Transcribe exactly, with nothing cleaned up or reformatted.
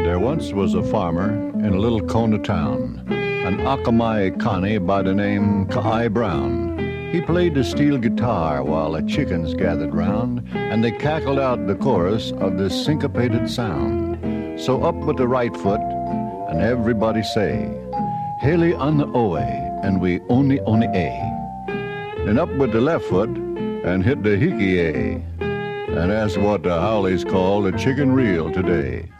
There once was a farmer in a little Kona town, an Akamai Kani by the name Kai Brown. He played the steel guitar while the chickens gathered round, and they cackled out the chorus of this syncopated sound. So up with the right foot, and everybody say, Haley on the oe, and we only only a. Then up with the left foot, and hit the hiki a. And that's what the Howleys call the chicken reel today.